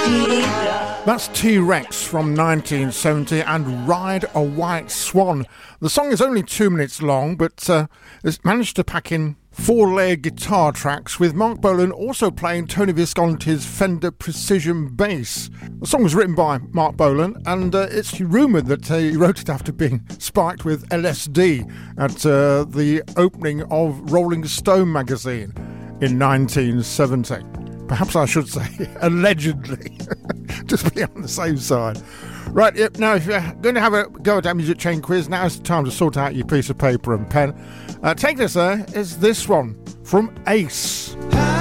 That's T-Rex from 1970 and Ride a White Swan. The song is only 2 minutes long, but it's managed to pack in 4-layer guitar tracks, with Mark Bolan also playing Tony Visconti's Fender Precision bass. The song was written by Mark Bolan, and it's rumoured that he wrote it after being spiked with LSD at the opening of Rolling Stone magazine in 1970. Perhaps I should say allegedly, just to be on the safe side. Right, yep, now if you're going to have a go at that music chain quiz, now's the time to sort out your piece of paper and pen. Take this is this one from Ace.